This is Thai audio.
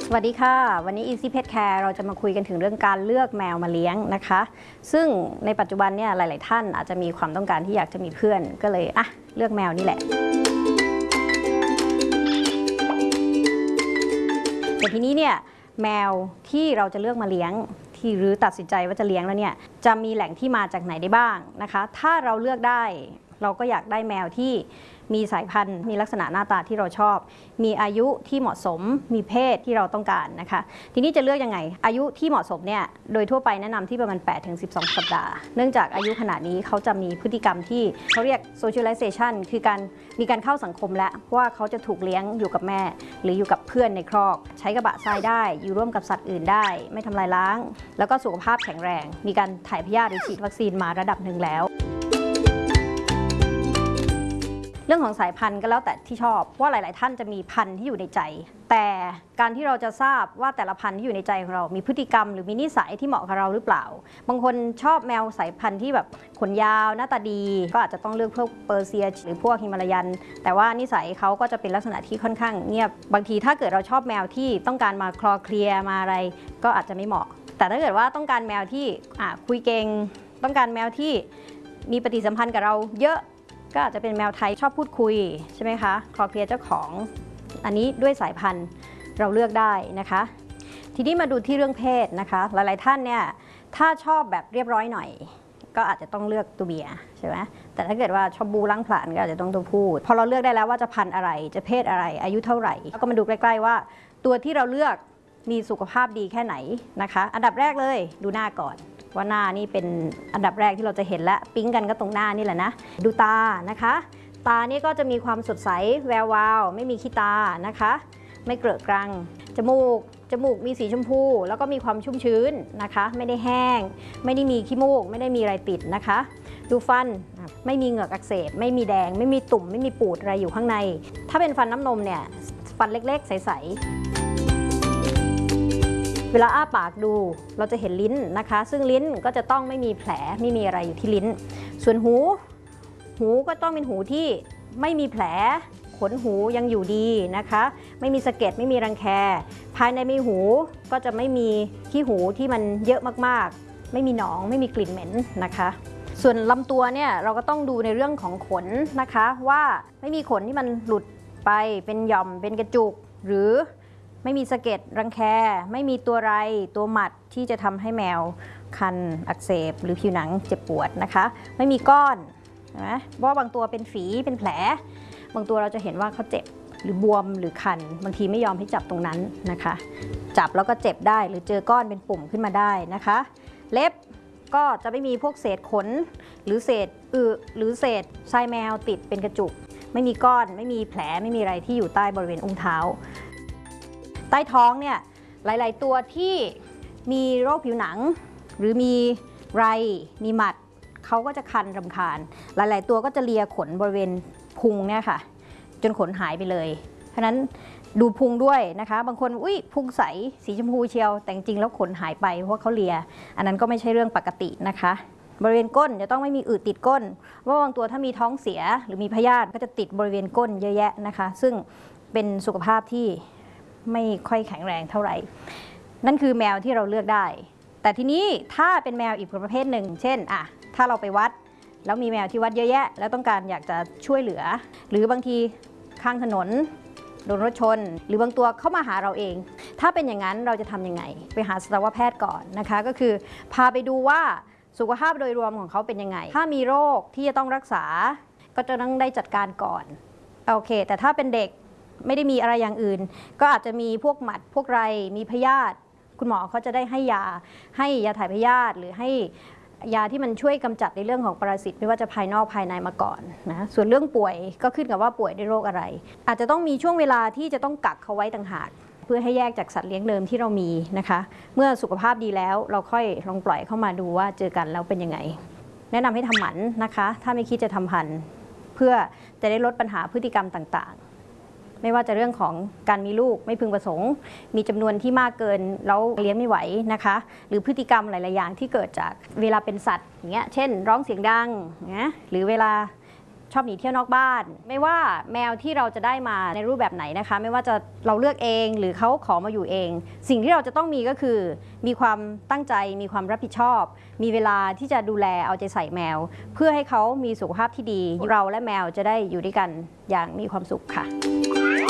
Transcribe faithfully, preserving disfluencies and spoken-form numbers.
สวัสดีค่ะวันนี้ Easy Pet Care เราจะมาคุยกันถึงเรื่องการเลือกแมวมาเลี้ยงนะคะซึ่งในปัจจุบันเนี่ยหลายๆท่านอาจจะมีความต้องการที่อยากจะมีเพื่อนก็เลยอ่ะเลือกแมวนี่แหละแต่ทีนี้เนี่ยแมวที่เราจะเลือกมาเลี้ยงที่หรือตัดสินใจว่าจะเลี้ยงแล้วเนี่ยจะมีแหล่งที่มาจากไหนได้บ้างนะคะถ้าเราเลือกได้เราก็อยากได้แมวที่มีสายพันธุ์มีลักษณะหน้าตาที่เราชอบมีอายุที่เหมาะสมมีเพศที่เราต้องการนะคะทีนี้จะเลือกยังไงอายุที่เหมาะสมเนี่ยโดยทั่วไปแนะนำที่ประมาณ แปดถึงสิบสอง สัปดาห์เนื่องจากอายุขนาดนี้เขาจะมีพฤติกรรมที่เขาเรียก socialization คือการมีการเข้าสังคมแล้วว่าเขาจะถูกเลี้ยงอยู่กับแม่หรืออยู่กับเพื่อนในครอกใช้กระบะทรายได้อยู่ร่วมกับสัตว์อื่นได้ไม่ทำลายล้างแล้วก็สุขภาพแข็งแรงมีการถ่ายพยาธิหรือฉีดวัคซีนมาระดับหนึ่งแล้วเรื่องของสายพันธุ์ก็แล้วแต่ที่ชอบว่าหลายๆท่านจะมีพันธุ์ที่อยู่ในใจแต่การที่เราจะทราบว่าแต่ละพันธุ์ที่อยู่ในใจของเรามีพฤติกรรมหรือมีนิสัยที่เหมาะกับเราหรือเปล่าบางคนชอบแมวสายพันธุ์ที่แบบขนยาวหน้าตาดีก็อาจจะต้องเลือกพวกเปอร์เซียหรือพวกฮิมาลายันแต่ว่านิสัยเขาก็จะเป็นลักษณะที่ค่อนข้างเงียบบางทีถ้าเกิดเราชอบแมวที่ต้องการมาคลอเคลียร์มาอะไรก็อาจจะไม่เหมาะแต่ถ้าเกิดว่าต้องการแมวที่คุยเก่งต้องการแมวที่มีปฏิสัมพันธ์กับเราเยอะก็อาจจะเป็นแมวไทยชอบพูดคุยใช่ไหมคะคลอเคลียร์เจ้าของอันนี้ด้วยสายพันธุ์เราเลือกได้นะคะทีนี้มาดูที่เรื่องเพศนะคะหลายๆท่านเนี่ยถ้าชอบแบบเรียบร้อยหน่อยก็อาจจะต้องเลือกตัวเมียใช่ไหมแต่ถ้าเกิดว่าชอบบูล้างผลาญก็อาจจะต้องตัวผู้พอเราเลือกได้แล้วว่าจะพันธุ์อะไรจะเพศอะไรอายุเท่าไหร่ก็มาดูใกล้ๆว่าตัวที่เราเลือกมีสุขภาพดีแค่ไหนนะคะอันดับแรกเลยดูหน้าก่อนว่าหน้านี่เป็นอันดับแรกที่เราจะเห็นและปิ๊งกันก็ตรงหน้านี่แหละนะดูตานะคะตานี่ก็จะมีความสดใสแวววาวไม่มีขี้ตานะคะไม่เกลอะกรังจมูกจมูกมีสีชมพูแล้วก็มีความชุ่มชื้นนะคะไม่ได้แห้งไม่ได้มีขี้มูกไม่ได้มีอะไรติดนะคะดูฟันไม่มีเหงือกอักเสบไม่มีแดงไม่มีตุ่มไม่มีปูดอะไรอยู่ข้างในถ้าเป็นฟันน้ำนมเนี่ยฟันเล็กๆใสๆเวลาอ้าปากดูเราจะเห็นลิ้นนะคะซึ่งลิ้นก็จะต้องไม่มีแผลไม่มีอะไรอยู่ที่ลิ้นส่วนหูหูก็ต้องเป็นหูที่ไม่มีแผลขนหูยังอยู่ดีนะคะไม่มีสะเก็ดไม่มีรังแคภายในมีหูก็จะไม่มีขี้หูที่มันเยอะมากๆไม่มีหนองไม่มีกลิ่นเหม็นนะคะส่วนลำตัวเนี่ยเราก็ต้องดูในเรื่องของขนนะคะว่าไม่มีขนที่มันหลุดไปเป็นหย่อมเป็นกระจุกหรือไม่มีสะเก็ดรังแคไม่มีตัวไรตัวหมัดที่จะทำให้แมวคันอักเสบหรือผิวหนังเจ็บปวดนะคะไม่มีก้อนนะเพราะบางตัวเป็นฝีเป็นแผลบางตัวเราจะเห็นว่าเขาเจ็บหรือบวมหรือคันบางทีไม่ยอมให้จับตรงนั้นนะคะจับแล้วก็เจ็บได้หรือเจอก้อนเป็นปุ่มขึ้นมาได้นะคะเล็บก็จะไม่มีพวกเศษขนหรือเศษอึหรือเศษไส้แมวติดเป็นกระจุกไม่มีก้อนไม่มีแผลไม่มีอะไรที่อยู่ใต้บริเวณอุ้งเท้าใต้ท้องเนี่ยหลายๆตัวที่มีโรคผิวหนังหรือมีไรมีหมัดเขาก็จะคันรำคาญหลายๆตัวก็จะเลียขนบริเวณพุงเนี่ยค่ะจนขนหายไปเลยเพราะนั้นดูพุงด้วยนะคะบางคนอุ้ยพุงใสสีชมพูเชียวแต่จริงๆแล้วขนหายไปเพราะเขาเลียอันนั้นก็ไม่ใช่เรื่องปกตินะคะบริเวณก้นจะต้องไม่มีอืดติดก้นว่าบางตัวถ้ามีท้องเสียหรือมีพยาธิก็จะติดบริเวณก้นเยอะแยะนะคะซึ่งเป็นสุขภาพที่ไม่ค่อยแข็งแรงเท่าไหร่นั่นคือแมวที่เราเลือกได้แต่ทีนี้ถ้าเป็นแมวอีกประเภทหนึ่งเช่นอะถ้าเราไปวัดแล้วมีแมวที่วัดเยอะแยะแล้วต้องการอยากจะช่วยเหลือหรือบางทีข้างถนนโดนรถชนหรือบางตัวเข้ามาหาเราเองถ้าเป็นอย่างนั้นเราจะทำยังไงไปหาสัตวแพทย์ก่อนนะคะก็คือพาไปดูว่าสุขภาพโดยรวมของเขาเป็นยังไงถ้ามีโรคที่จะต้องรักษาก็จะต้องได้จัดการก่อนโอเคแต่ถ้าเป็นเด็กไม่ได้มีอะไรอย่างอื่นก็อาจจะมีพวกหมัดพวกไรมีพยาธิคุณหมอเขาจะได้ให้ยาให้ยาถ่ายพยาธิหรือให้ยาที่มันช่วยกำจัดในเรื่องของปรสิตไม่ว่าจะภายนอกภายในมาก่อนนะส่วนเรื่องป่วยก็ขึ้นกับว่าป่วยด้วยโรคอะไรอาจจะต้องมีช่วงเวลาที่จะต้องกักเขาไว้ต่างหากเพื่อให้แยกจากสัตว์เลี้ยงเดิมที่เรามีนะคะเมื่อสุขภาพดีแล้วเราค่อยลองปล่อยเข้ามาดูว่าเจอกันแล้วเป็นยังไงแนะนำให้ทำหมันนะคะถ้าไม่คิดจะทำพันธุ์เพื่อจะได้ลดปัญหาพฤติกรรมต่างๆไม่ว่าจะเรื่องของการมีลูกไม่พึงประสงค์มีจำนวนที่มากเกินแล้วเลี้ยงไม่ไหวนะคะหรือพฤติกรรมหลายๆอย่างที่เกิดจากเวลาเป็นสัตว์อย่างเงี้ยเช่นร้องเสียงดังนะหรือเวลาอบหนีเที่ยวนอกบ้านไม่ว่าแมวที่เราจะได้มาในรูปแบบไหนนะคะไม่ว่าจะเราเลือกเองหรือเขาขอมาอยู่เองสิ่งที่เราจะต้องมีก็คือมีความตั้งใจมีความรับผิดชอบมีเวลาที่จะดูแลเอาใจใส่แมวเพื่อให้เขามีสุขภาพที่ดีเราและแมวจะได้อยู่ด้วยกันอย่างมีความสุขค่ะ